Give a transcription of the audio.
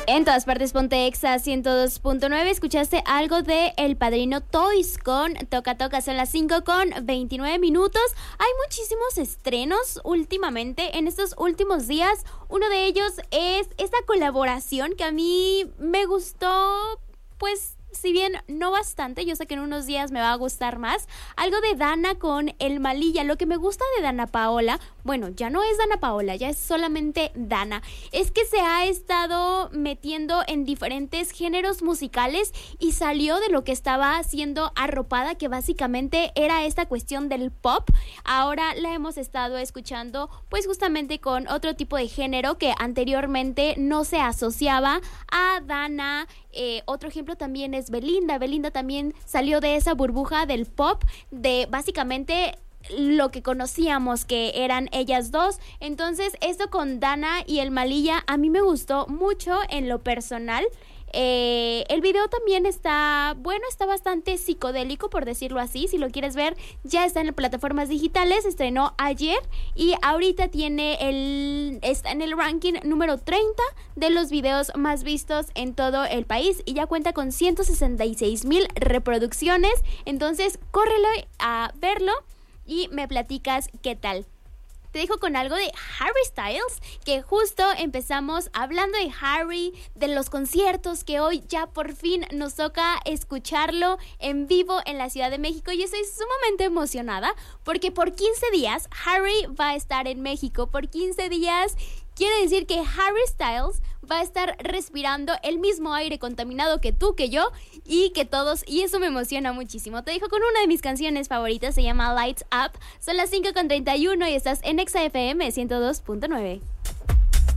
En todas partes, ponte Exa 102.9. Escuchaste algo de El Padrino Toys con Toca Toca. Son las 5:29. Hay muchísimos estrenos últimamente, en estos últimos días. Uno de ellos es esta colaboración que a mí me gustó, pues, si bien no bastante, yo sé que en unos días me va a gustar más. Algo de Dana con El Malilla. Lo que me gusta de Dana Paola, bueno, ya no es Dana Paola, ya es solamente Dana, es que se ha estado metiendo en diferentes géneros musicales y salió de lo que estaba siendo arropada, que básicamente era esta cuestión del pop. Ahora la hemos estado escuchando pues justamente con otro tipo de género que anteriormente no se asociaba a Dana. Otro ejemplo también es Belinda. Belinda también salió de esa burbuja del pop, de básicamente lo que conocíamos que eran ellas dos. Entonces esto con Dana y El Malilla a mí me gustó mucho en lo personal. El video también está bastante psicodélico, por decirlo así. Si lo quieres ver, ya está en las plataformas digitales. Estrenó ayer y ahorita está en el ranking número 30 de los videos más vistos en todo el país y ya cuenta con 166,000 reproducciones. Entonces córrelo a verlo y me platicas qué tal. Te dejo con algo de Harry Styles, que justo empezamos hablando de Harry, de los conciertos, que hoy ya por fin nos toca escucharlo en vivo en la Ciudad de México. Y estoy sumamente emocionada porque por 15 días Harry va a estar en México. Por 15 días quiere decir que Harry Styles va a estar respirando el mismo aire contaminado que tú, que yo y que todos, y eso me emociona muchísimo. Te dejo con una de mis canciones favoritas, se llama Lights Up. Son las 5:31 y estás en Exa FM 102.9.